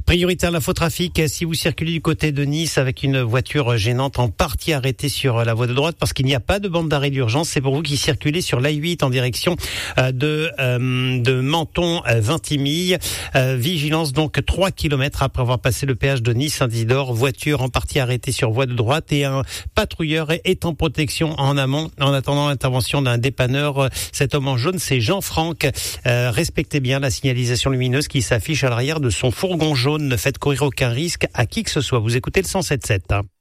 Prioritaire l'infotrafic, si vous circulez du côté de Nice avec une voiture gênante en partie arrêtée sur la voie de droite parce qu'il n'y a pas de bande d'arrêt d'urgence, c'est pour vous qui circulez sur l'A8 en direction de Menton-Vintimille. Vigilance donc 3 km après avoir passé le péage de Nice-Saint-Isidore, voiture en partie arrêtée sur voie de droite et un patrouilleur est en protection en amont en attendant l'intervention d'un dépanneur. Cet homme en jaune, c'est Jean-Franck. Respectez bien la signalisation lumineuse qui s'affiche à l'arrière de son fourgon jaune. Ne faites courir aucun risque à qui que ce soit. Vous écoutez le 107.7.